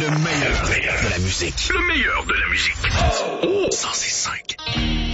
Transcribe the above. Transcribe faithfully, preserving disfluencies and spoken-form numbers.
Le meilleur de la musique. Le meilleur de la musique. Oh, cent six virgule cinq.